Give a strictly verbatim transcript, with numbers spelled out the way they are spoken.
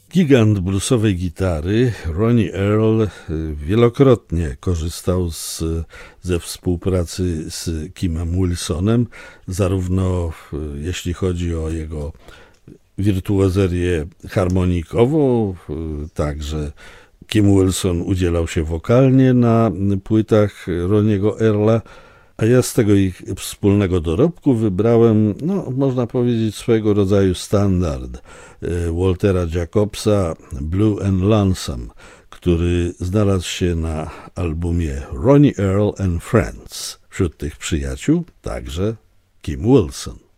Gigant bluesowej gitary Ronnie Earl wielokrotnie korzystał z, ze współpracy z Kimem Wilsonem, zarówno jeśli chodzi o jego wirtuozerię harmonikową, także Kim Wilson udzielał się wokalnie na płytach Ronniego Earla, a ja z tego ich wspólnego dorobku wybrałem, no można powiedzieć, swojego rodzaju standard Waltera Jacobsa Blue and Lonesome, który znalazł się na albumie Ronnie Earl and Friends. Wśród tych przyjaciół także Kim Wilson.